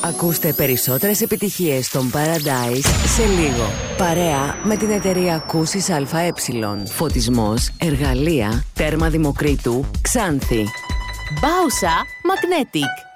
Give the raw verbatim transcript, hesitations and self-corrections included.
Ακούστε περισσότερες επιτυχίες στον Paradise σε λίγο. Παρέα με την εταιρεία Κούσης ΑΕ. Φωτισμός, εργαλεία, τέρμα Δημοκρίτου, Ξάνθη. Μπάουσα Magnetic.